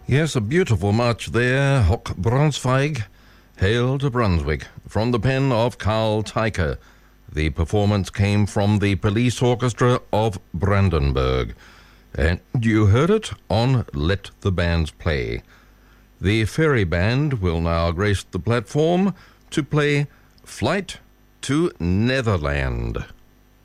Yes, a beautiful march there, Hoch Braunschweig, Hail to Brunswick, from the pen of Karl Teicher. The performance came from the Police Orchestra of Brandenburg, and you heard it on Let the Bands Play. The Ferry Band will now grace the platform to play Flight to Netherland.